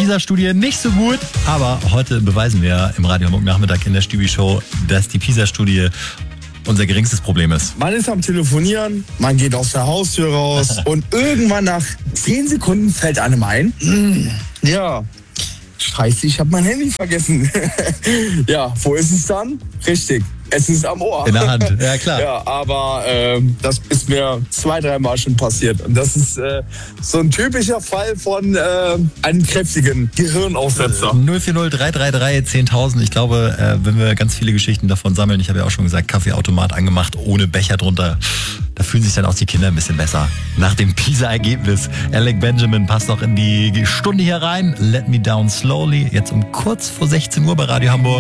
PISA-Studie nicht so gut, aber heute beweisen wir im Radio Hamburg Nachmittag in der Stübi-Show, dass die PISA-Studie unser geringstes Problem ist. Man ist am Telefonieren, man geht aus der Haustür raus und irgendwann nach 10 Sekunden fällt einem ein, ja, scheiße, ich habe mein Handy vergessen. Ja, wo ist es dann? Richtig, es ist am Ohr. In der Hand, ja klar. Ja, aber das ist mir 2-3 Mal schon passiert. Und das ist so ein typischer Fall von einem kräftigen Gehirnaussetzer. 040 333 10.000. Ich glaube, wenn wir ganz viele Geschichten davon sammeln, ich habe ja auch schon gesagt, Kaffeeautomat angemacht, ohne Becher drunter, da fühlen sich dann auch die Kinder ein bisschen besser. Nach dem PISA-Ergebnis. Alec Benjamin passt noch in die Stunde hier rein. Let Me Down Slowly. Jetzt um kurz vor 16 Uhr bei Radio Hamburg.